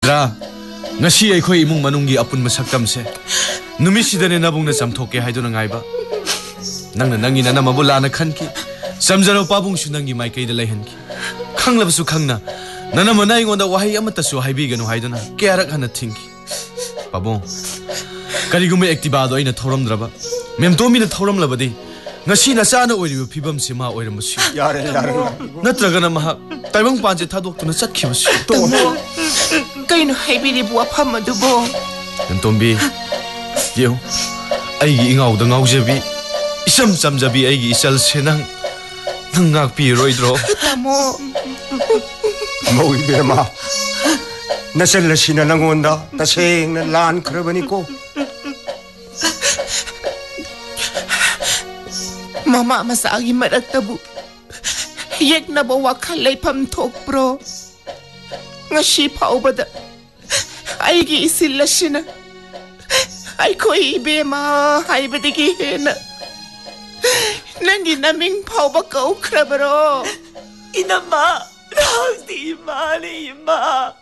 ꯈꯪꯗ꯭ꯔꯥ ngasi ꯑꯩꯈꯣꯏ imung manunggi apunma saktamse numisidane nabungna chamthokke haiduna ngaiba nangna nangi nanamabu lana khanki samjaro pabungsu nangi maikaida laihanki khanglabsu khangna nanamana ingonda wahai amatasu haibiganu haiduna kyarak hana thinki pabung kariguma activa do aina thoramdraba memtomina thoramlabadi ngasi na chana oiribu phibam sima oiramsu yare natragana maha taibang panje thadoktuna chatkhibasu kaino haibiribu afam adubo memtombi ꯌꯦꯡ ꯑꯩꯒꯤ ꯏꯉꯥꯎꯗ ꯉꯥꯎꯖꯕꯤ 이섬 짬잡이 아이기 이살 세낭 능각비로이드로 타모 모이베마 나셀라시나 낭온다 다생나 란 크러버니고 마마 마사기 마락타부 옛나보 와칼레 팜톡브로 ngasi 파오바다 아이기 이실라시나 아이코이 베마 하이베디기 헤나 nangi naming pauba kau krabaro inama rauti mali ma